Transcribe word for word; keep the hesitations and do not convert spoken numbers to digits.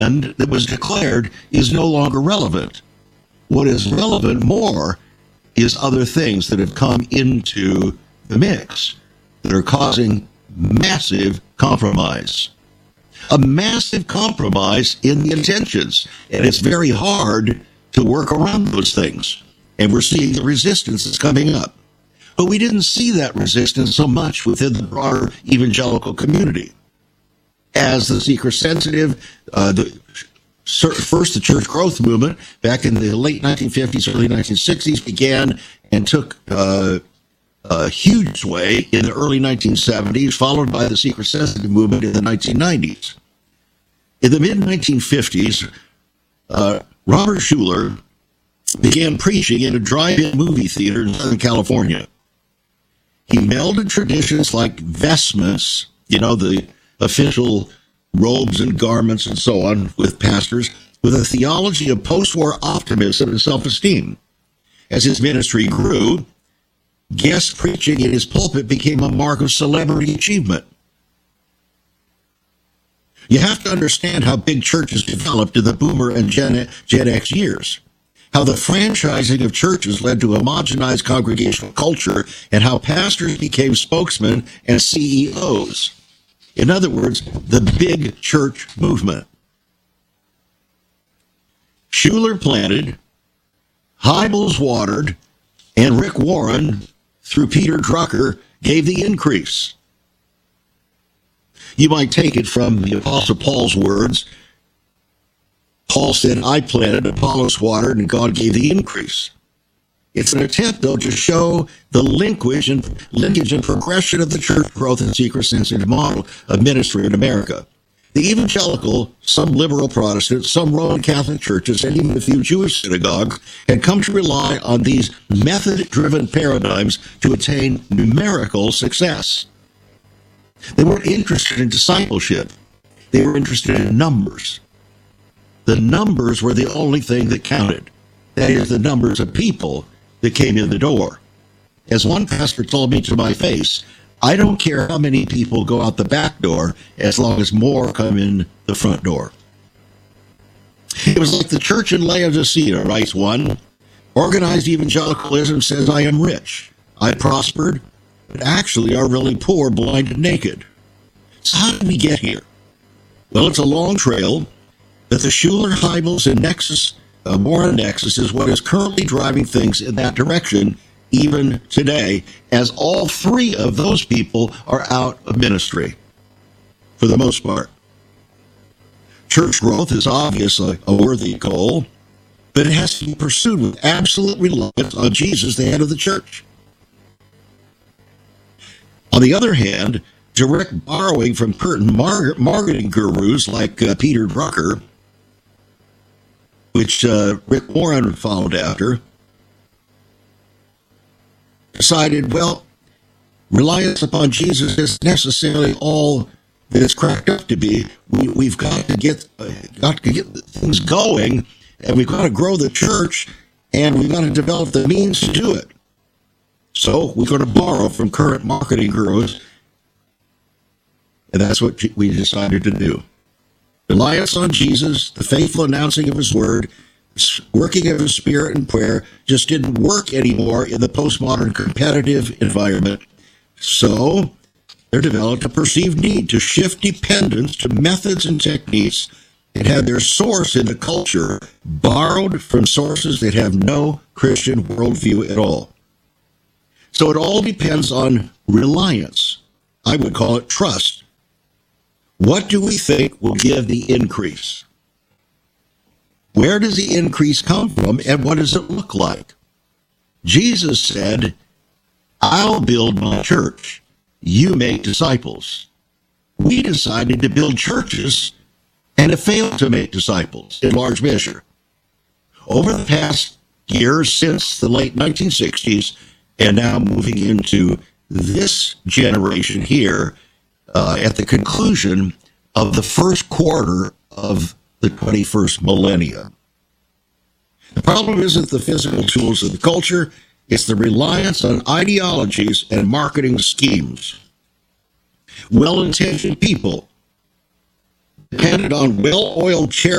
that was declared is no longer relevant. What is relevant more is other things that have come into the mix that are causing massive compromise. A massive compromise in the intentions. And it's very hard to work around those things. And we're seeing the resistance that's coming up. But we didn't see that resistance so much within the broader evangelical community. As the seeker-sensitive, uh, the first the church growth movement back in the late nineteen fifties, early nineteen sixties began and took uh, a huge sway in the early nineteen seventies, followed by the seeker-sensitive movement in the nineteen nineties. In the mid nineteen fifties, uh, Robert Schuller began preaching in a drive-in movie theater in Southern California. He melded traditions like vestments, you know, the official robes and garments and so on with pastors, with a theology of post-war optimism and self-esteem. As his ministry grew, guest preaching in his pulpit became a mark of celebrity achievement. You have to understand how big churches developed in the Boomer and Gen, Gen X years, how the franchising of churches led to homogenized congregational culture, and how pastors became spokesmen and C E Os. In other words, the big church movement. Schuller planted, Hybels watered, and Rick Warren, through Peter Drucker, gave the increase. You might take it from the Apostle Paul's words. Paul said, I planted, Apollos watered, and God gave the increase. It's an attempt, though, to show the linkage and, linkage and progression of the church growth and seeker-sensitive model of ministry in America. The evangelical, some liberal Protestants, some Roman Catholic churches, and even a few Jewish synagogues had come to rely on these method-driven paradigms to attain numerical success. They weren't interested in discipleship. They were interested in numbers. The numbers were the only thing that counted. That is, the numbers of people that came in the door. As one pastor told me to my face, I don't care how many people go out the back door as long as more come in the front door. It was like the church in Laodicea, writes one. Organized evangelicalism says I am rich, I prospered, but actually are really poor, blind, and naked. So how did we get here? Well, it's a long trail, but the Schuller, Hybels, and Nexus Uh, Warren Nexus is what is currently driving things in that direction even today, as all three of those people are out of ministry, for the most part. Church growth is obviously a worthy goal, but it has to be pursued with absolute reliance on Jesus, the head of the church. On the other hand, direct borrowing from current mar- marketing gurus like uh, Peter Drucker, which uh, Rick Warren followed after, decided, well, reliance upon Jesus isn't necessarily all that it's cracked up to be. We, we've got to get uh, got to get things going, and we've got to grow the church, and we've got to develop the means to do it. So we're going to borrow from current marketing gurus, and that's what we decided to do. Reliance on Jesus, the faithful announcing of his word, working of his spirit and prayer just didn't work anymore in the postmodern competitive environment. So there developed a perceived need to shift dependence to methods and techniques that had their source in the culture, borrowed from sources that have no Christian worldview at all. So it all depends on reliance. I would call it trust. What do we think will give the increase? Where does the increase come from, and what does it look like? Jesus said, I'll build my church. You make disciples. We decided to build churches and have failed to make disciples in large measure. Over the past years, since the late nineteen sixties, and now moving into this generation here, Uh, at the conclusion of the first quarter of the twenty-first millennium. The problem isn't the physical tools of the culture, it's the reliance on ideologies and marketing schemes. Well-intentioned people dependent on well-oiled chariots